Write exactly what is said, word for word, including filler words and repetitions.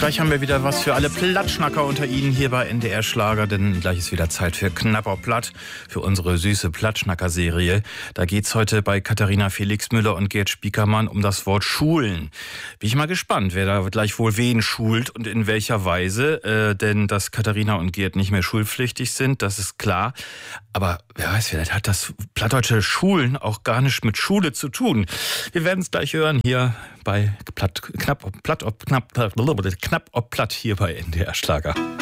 Gleich haben wir wieder was für alle Plattschnacker unter Ihnen hier bei N D R Schlager, denn gleich ist wieder Zeit für Knapp auf Platt, für unsere süße Plattschnacker-Serie. Da geht's heute bei Katharina Felix Müller und Gerd Spiekermann um das Wort Schulen. Bin ich mal gespannt, wer da gleich wohl wen schult und in welcher Weise, äh, denn dass Katharina und Gerd nicht mehr schulpflichtig sind, das ist klar. Aber wer weiß, vielleicht hat das plattdeutsche Schulen auch gar nichts mit Schule zu tun. Wir werden es gleich hören hier bei Platt, knapp, platt, ob, knapp, knapp ob platt hier bei N D R Schlager.